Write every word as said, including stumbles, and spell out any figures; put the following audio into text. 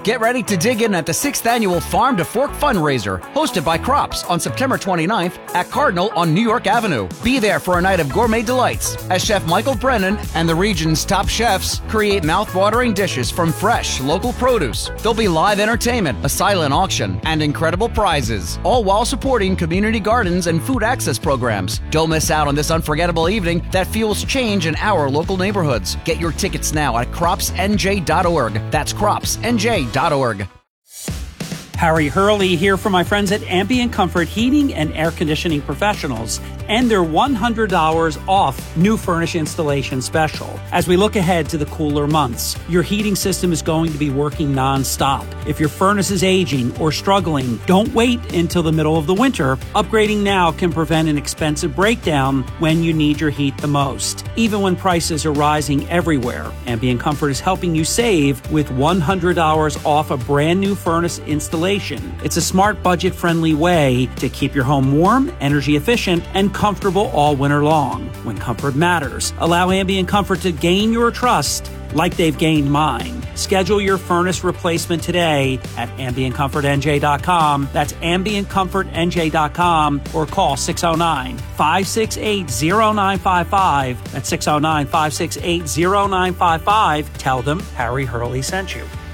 Get ready to dig in at the sixth Annual Farm to Fork Fundraiser, hosted by Crops on September twenty-ninth at Cardinal on New York Avenue. Be there for a night of gourmet delights as Chef Michael Brennan and the region's top chefs create mouth-watering dishes from fresh, local produce. There'll be live entertainment, a silent auction, and incredible prizes, all while supporting community gardens and food access programs. Don't miss out on this unforgettable evening that fuels change in our local neighborhoods. Get your tickets now at crops n j dot org. That's crops n j dot org. Harry Hurley here for my friends at Ambient Comfort Heating and Air Conditioning Professionals and their one hundred dollars off new furnace installation special. As we look ahead to the cooler months, your heating system is going to be working nonstop. If your furnace is aging or struggling, don't wait until the middle of the winter. Upgrading now can prevent an expensive breakdown when you need your heat the most. Even when prices are rising everywhere, Ambient Comfort is helping you save with one hundred dollars off a brand new furnace installation. It's a smart, budget-friendly way to keep your home warm, energy efficient, and comfortable all winter long. When comfort matters, allow Ambient Comfort to gain your trust like they've gained mine. Schedule your furnace replacement today at ambient comfort n j dot com. That's ambient comfort n j dot com or call six oh nine, five six eight, oh nine five five. That's six oh nine, five six eight, oh nine five five. Tell them Harry Hurley sent you.